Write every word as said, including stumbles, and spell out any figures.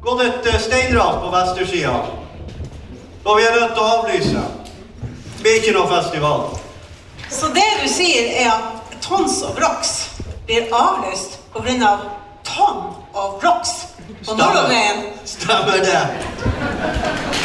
gått et steinras på Vestersida. Og vi er nødt til å avlyse. Det blir ikke noe festival. Så det du sier er at Tons of Rocks blir avlyst på grunn av Ton of Rocks på Nordåveien? Stemmer det.